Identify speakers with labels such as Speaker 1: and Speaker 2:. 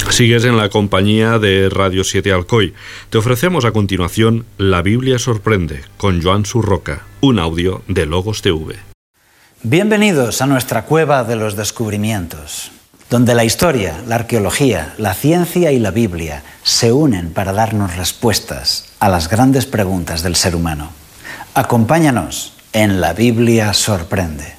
Speaker 1: Sigues en la compañía de Radio 7 Alcoy. Te ofrecemos a continuación La Biblia sorprende con Joan Surroca, un audio de Logos TV.
Speaker 2: Bienvenidos a nuestra cueva de los descubrimientos, donde la historia, la arqueología, la ciencia y la Biblia se unen para darnos respuestas a las grandes preguntas del ser humano. Acompáñanos en La Biblia sorprende.